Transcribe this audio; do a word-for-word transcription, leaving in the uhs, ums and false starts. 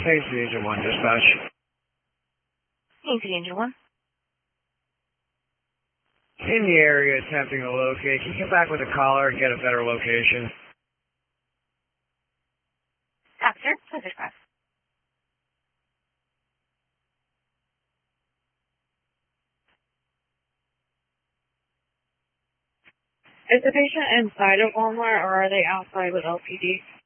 Thanks, Engine one dispatch. Thanks, Engine one. In the area attempting to locate. Can you get back with a caller and get a better location? Copy, sir. Please dispatch. Is the patient inside of Walmart or are they outside with L P D?